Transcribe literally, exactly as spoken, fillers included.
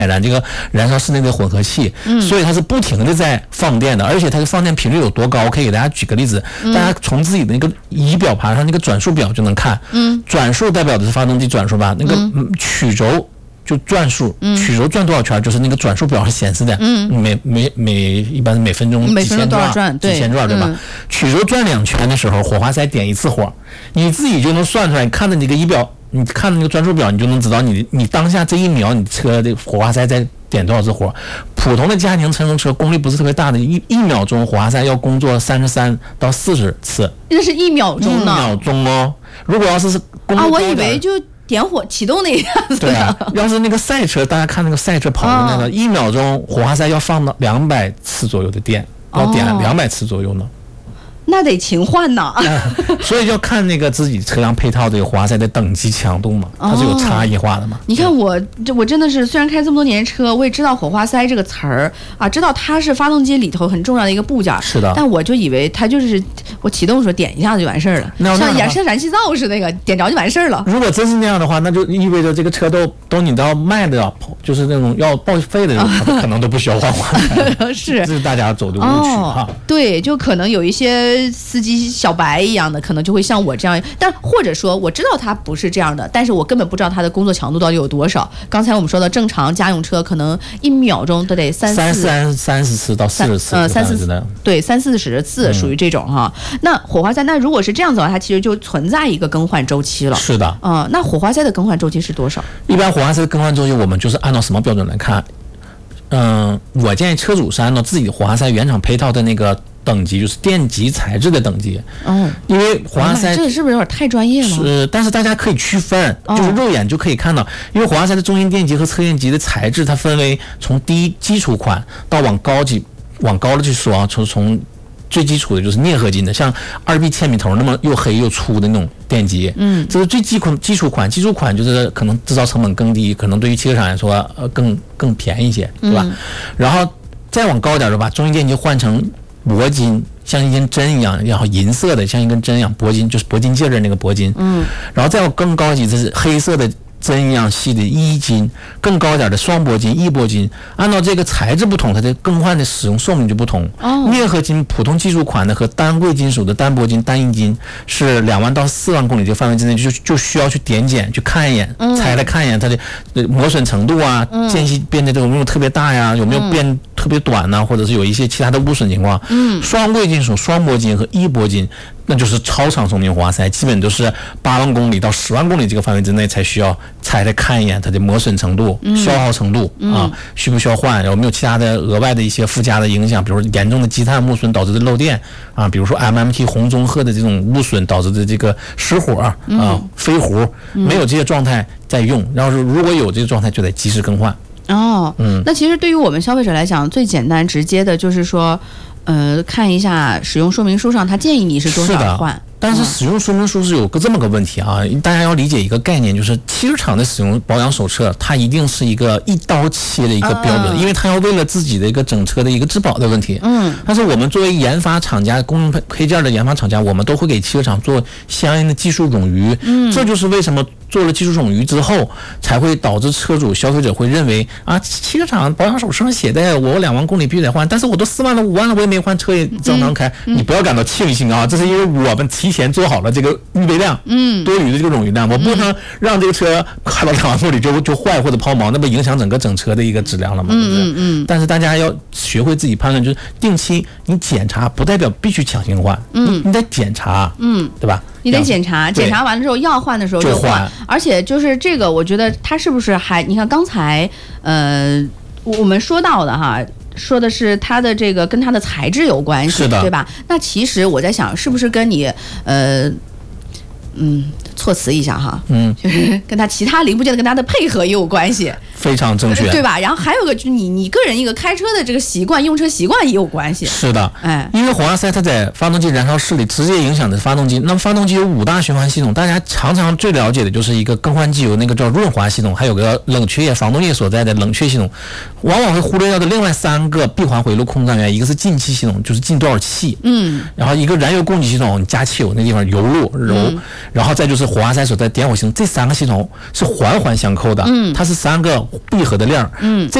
燃这个燃烧室内的混合气，嗯，所以它是不停的在放电的，而且它的放电频率有多高？我可以给大家举个例子，嗯、大家从自己的那个仪表盘上那个转速表就能看，嗯，转速代表的是发动机转速吧，那个曲轴。就转速，曲轴转多少圈，就是那个转速表是显示的。嗯，每每每一般是每分钟几千转，几千转，对吧？曲轴转两圈的时候，火花塞点一次火，你自己就能算出来。你看的那个仪表，你看的那个转速表，你就能知道你你当下这一秒你车的火花塞在点多少次火。普通的家庭乘用车功率不是特别大的，一一秒钟火花塞要工作三十三到四十次。 那是一秒钟呢？ 一秒钟哦。如果要是功率啊，我以为就。点火启动那样子。 对啊，要是那个赛车，大家看那个赛车跑的那个，一、哦、秒钟火花塞要放到两百次左右的电，要点两百次左右呢。 那得勤换呢、 嗯，所以要看那个自己车辆配套的火花塞的等级强度嘛，它是有差异化的嘛。 哦、你看我这我真的是虽然开这么多年车，我也知道火花塞这个词儿啊，知道它是发动机里头很重要的一个部件。 是的。 但我就以为它就是我启动的时候点一下就完事儿了，像燃烧燃气灶似的，那个点着就完事儿了。 如果真是那样的话，那就意味着这个车都都你都要卖的，就是那种要报废的人，他可能都不需要换火花。 是， 这是大家走的误区哈、 哦。对，就可能有一些司机。小白一样的，可能就会像我这样，但或者说我知道他不是这样的，但是我根本不知道他的工作强度到底有多少。刚才我们说的正常家用车可能一秒钟都得三三三三十次到四十次， 呃三四十对三四十次属于这种哈、嗯。那火花塞，那如果是这样子的话，它其实就存在一个更换周期了。 是的， 啊、呃，那火花塞的更换周期是多少？ 一般火花塞的更换周期，我们就是按照什么标准来看？嗯，我建议车主是按照自己的火花塞原厂配套的那个等级，就是电极材质的等级。哦，因为火花塞这是不是有点太专业了？ 是，但是大家可以区分，就是肉眼就可以看到，因为火花塞的中心电极和侧电极的材质，它分为从低基础款到往高级往高了去说啊，从从。最基础的就是镍合金的，像二 B 铅笔头那么又黑又粗的那种电极，嗯，这是最基款基础款，基础款就是可能制造成本更低，可能对于汽车厂来说，呃，更更便宜一些，对吧？嗯、然后再往高点的吧，中心电极换成铂金，像一根针一样，然后银色的，像一根针一样，铂金就是铂金戒指那个铂金，嗯，然后再往更高级，这是黑色的。针一样细的一金，更高点的双铂金、异铂金，按照这个材质不同，它的更换的使用寿命就不同。哦，镍合金普通技术款的和单贵金属的单铂金、单一金是两万到四万公里这个范围之内，就就需要去点检去看一眼，嗯、拆来看一眼它的磨损程度啊，嗯、间隙变得有没有特别大呀，有没有变特别短呢、啊，或者是有一些其他的污损情况。嗯，双贵金属、双铂金和异铂金。那就是超长寿命火花塞，基本都是八万公里到十万公里这个范围之内才需要拆来看一眼它的磨损程度、嗯、消耗程度、嗯、啊，需不需要换，有没有其他的额外的一些附加的影响，比如严重的积碳污损导致的漏电啊，比如说 M M T 红中褐的这种污损导致的这个失火啊、嗯、飞糊，没有这些状态在用，然后如果有这个状态就得及时更换。 哦，嗯，那其实对于我们消费者来讲，最简单直接的就是说。呃，看一下使用说明书上，他建议你是多少换。 但是使用说明书是有个这么个问题啊，大家要理解一个概念，就是汽车厂的使用保养手册，它一定是一个一刀切的一个标准，嗯、因为它要为了自己的一个整车的一个质保的问题。嗯。但是我们作为研发厂家、供应配件的研发厂家，我们都会给汽车厂做相应的技术冗余。嗯。这就是为什么做了技术冗余之后，才会导致车主、消费者会认为啊，汽车厂保养手册上写的我两万公里必须得换，但是我都四万了、五万了，我也没换，车也正常开。嗯、你不要感到庆幸啊，这是因为我们提前做好了这个预备量，嗯，多余的这个冗余量，我不能让这个车开到两万公里就就坏或者抛锚，那不影响整个整车的一个质量了吗？对不对？嗯嗯。但是大家要学会自己判断，就是定期你检查，不代表必须强行换，嗯，你得检查，嗯，对吧？ 你得检查，检查完了之后要换的时候就换，而且就是这个，我觉得它是不是还？你看刚才呃我们说到的哈。说的是它的这个跟它的材质有关系，对吧？那其实我在想，是不是跟你呃嗯措辞一下哈，嗯，就是跟它其他零部件的跟它的配合也有关系， 非常正确， 对吧？然后还有个就是你你个人一个开车的这个习惯、用车习惯也有关系。 是的，哎，因为火花塞它在发动机燃烧室里直接影响的发动机。那么发动机有五大循环系统，大家常常最了解的就是一个更换机油那个叫润滑系统，还有个冷却液、防冻液所在的冷却系统，往往会忽略掉的另外三个闭环回路控制单元，一个是进气系统，就是进多少气，嗯，然后一个燃油供给系统，你加汽油那地方油路揉，嗯、然后再就是火花塞所在点火系统，这三个系统是环环相扣的，嗯，它是三个闭合的链儿。 嗯。